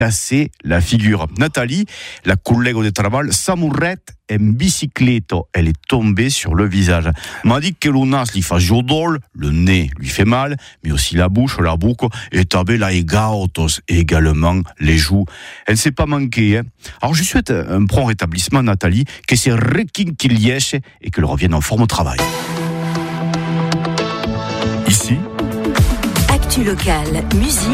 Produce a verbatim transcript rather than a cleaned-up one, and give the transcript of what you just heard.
cassé la figure. Nathalie, la collègue de travail, s'amourette en bicyclette. Elle est tombée sur le visage. M'a dit que le nas lui fait jodol, le nez lui fait mal, mais aussi la bouche, la boucle, et tabé la egaotos, et également les joues. Elle ne s'est pas manquée, hein. Alors je souhaite un prompt rétablissement, Nathalie, que c'est requinquilièche et qu'elle revienne en forme au travail. Ici, Actu locale, musique.